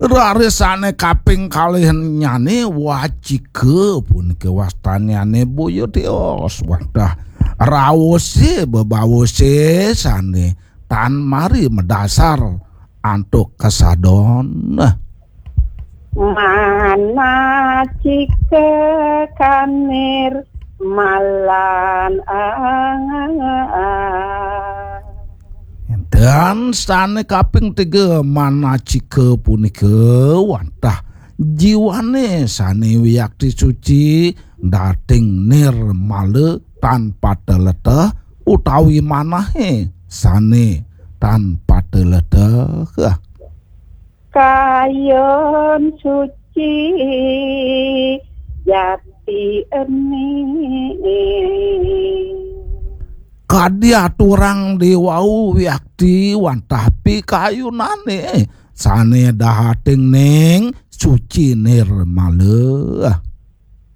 Rarisane kaping kalih nyane wajike puniki wastanyane Boyo Deos. Wadah rawose bebawose sane tan mari medasar antuk kesadon. Mana cike kanir malan dan sane kaping 3 mana cike punika wadah jiwane sane wiyakti suci dating nirmala tanpa teleteh utawi manahe sane tanpa teleteh kayon suci jati eni kadi aturang diwau wiyakti wantapi kayunane sane dahating ning suci nirmala.